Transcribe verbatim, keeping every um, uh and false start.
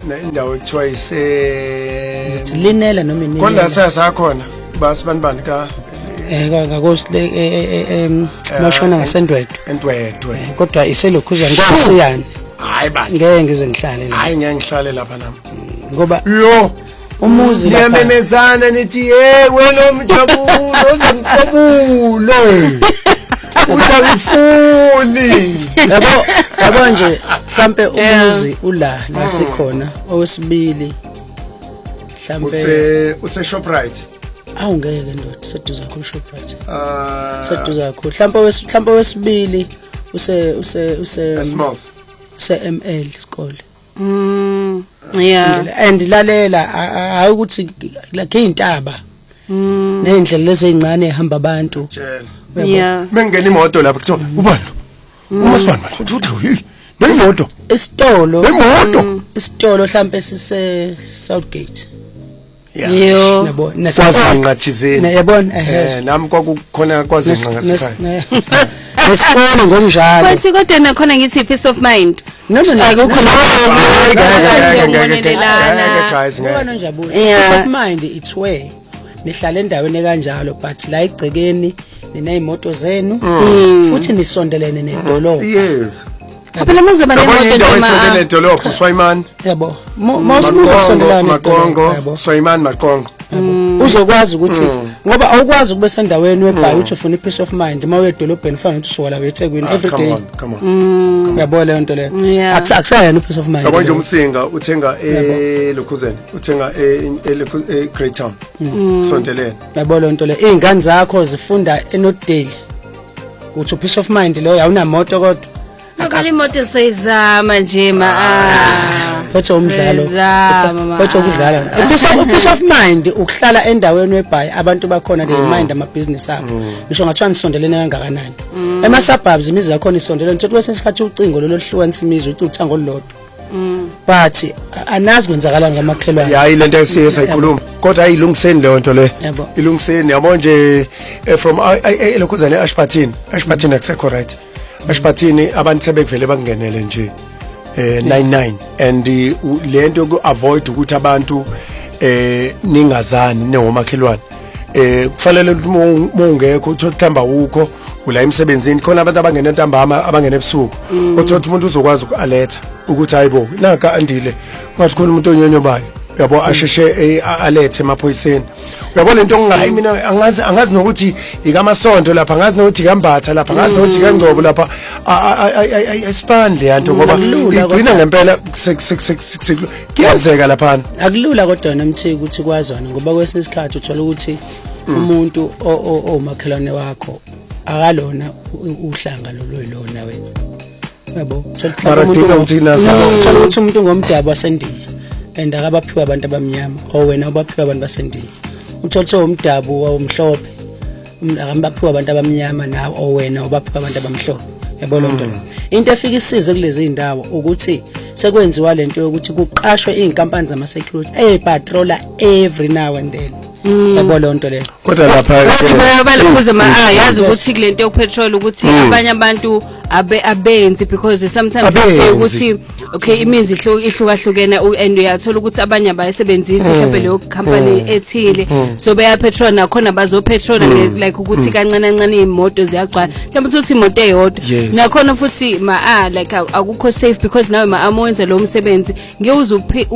indawo ekuthiwa ise Zithi linela noma inini. Konda sasakhona basibanibani ka eh ngakosile em moshona ngasendwedwe. Endwedwe. Kodwa iselokhuzana ngosiyani. Hayi ba. Ngeke ngize ngihlale la. Hayi ngeke ngihlale lapha nami. Ngoba yo umuzi lapha. Ngiyamemezana nithi hey wena umjabulo ozamqabule. Ujabufuni. Yabo yabo nje mhlambe umuzi ula la sikhona owesibili mhlambe use use Shoprite. Awu ngeke ndoda seduza kakhulu Shoprite. Ah seduza kakhulu mhlambe wes mhlambe wesibili use use use Smalls. use M L isikole. Mm yeah and lalela hayi ukuthi like intaba. Mm Nendlela lezi ezincane ehamba abantu. Yeah Mengena imoto lapha kuthiwa ubani? Umasibani manje uthi nemoto. Isitolo. Nemoto. Isitolo mhlambe sise Southgate. Yo Yabo nasazinqathizeni. Yabona eh nami kwakukhona kwazinqa ngasekhaya. Nesikole ngokunjalo. Kwathi kodwa nakhona ngithi peace of mind. No no akukho guys ngeke njabula. Peace of mind it's where nihlala endaweni kanjalo but la igcekeni ninezimoto zenu futhi nisondelene nedolobha. Yes. Phela muzoba nemoto noma nedolobha Swayman. Yabo. Mawusuza kusondelana Makongo, Swayman Makongo. Uzokwazi ukuthi ngoba awukwazi ukube sendaweni webhayi uthi ufuna ipeace of mind mawuye edolobheni ufana ukuthi usuka la eThekwini every day. Come on. Yabo le nto le. Akusayena ipeace of mind. Yabo nje umsinga uthenga eLokhuzeni, uthenga e Great Town. Sondelene. Yabo le nto le. Izingane zakho zifunda eNotdale. Uthi peace of mind lo awunamoto kodwa. Akali imoto seyizama nje ma ah phethe umdlalo phethe ukudlala peace of mind ukuhlala endaweni webhayi abantu bakhona they mind ama business abo ngisho ngathiwa nisondelene kangakanani ema suburbs imizi yakho nisondelene nje kwesinye isikhathi ucingo lo lohlukanisa imizi uthi uthango lolodwa but anazi kwenzakala ngamakhelwane hayi lento esiye sayikhuluma kodwa ayilungiseni le nto le ilungiseni yabo nje from eLokhuzane eAshpathini Ashpathini akusekho right Ashpathini abantu sebekuvele bangenele nje eh ninety-nine and lento ku avoid ukuthi abantu eh ningazani newomakhelwane eh kufanele ukuthi ungekho uthi uthamba ukho ula emsebenzini khona abantu abangena ntambama abangena ebusuku uthi umuntu uzokwazi ukualetha ukuthi hayibo naka andile ngathi khona umuntu onyonyo bayo yabo asheshe alethe emaphoyiseni uyabona lento ongayi mina angazi angazi nokuthi ikamasonto lapha angazi nokuthi ikambatha lapha angazi nokuthi ikangcobo lapha ayisipande yanto ngoba igcina ngempela kuyenzeka lapha akulula kodwa nomthi ukuthi kwazona ngoba kwesinye isikhathi uthola ukuthi umuntu omakhelwane wakho akalona uhlanga lolona wena yabo uthola ukuthi umuntu ngomdabu wasendiya and akabaphiwa abantu abamnyama owena ubaphiwa abantu basendiya uthola umdabu womhlophe akambaphiwa abantu abamnyama nawo owena ubaphiwa abantu abamhlophe yabona into into efika isize kulezi indawo ukuthi sekwenziwa lento yokuthi kuqashwe izinkampani zama security eh patroller every now and then yabona lonto le kodwa lapha bayabalokuza ma ah yazi ukuthi kulento yokupetrol ukuthi abanye abantu abe abenzi because sometimes say ukuthi okay imizi ihlukahlukene and uyathola ukuthi abanye abayisebenzisi mhlawumbe leyo company ethile so beya petrol nakhona bazo petrol like ukuthi kancane kancane imoto ziyagcwala mhlawumbe uthi imoto eyodwa nakhona futhi ma ah like akukho safe because nawe ma amoyenza lo msebenzi ngiyuza